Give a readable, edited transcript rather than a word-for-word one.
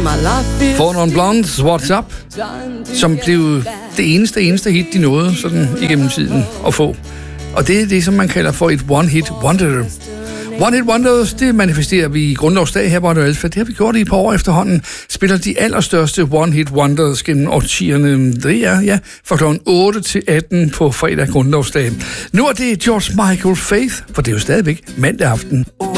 Four Non Blondes, What's Up, som blev det eneste hit, de nåede sådan igennem tiden at få. Og det er det, som man kalder for et one-hit wonder. One-hit wonders, det manifesterer vi i Grundlovsdag her på Radio Alfa. Det har vi gjort i et par år efterhånden. Spiller de allerstørste one-hit wonders gennem årtierne. Det er, fra kl. 8 til 18 på fredag Grundlovsdag. Nu er det George Michael Faith, for det er jo stadigvæk mandag aften.